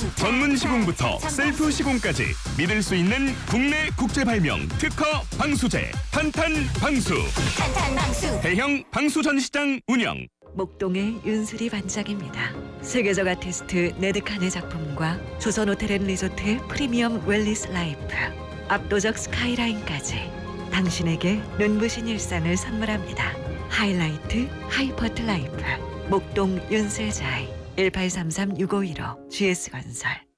전문 시공부터 셀프 시공까지 믿을 수 있는 국내 국제 발명 특허 방수제 탄탄 방수. 탄탄 방수. 대형 방수 전시장 운영. 목동의 윤수리 반장입니다. 세계적 아티스트 네드칸의 작품과 조선호텔앤리조트 프리미엄 웰리스 라이프, 압도적 스카이라인까지 당신에게 눈부신 일상을 선물합니다. 하이라이트 하이퍼트 라이프 목동 윤슬자이 1833-6515 GS건설.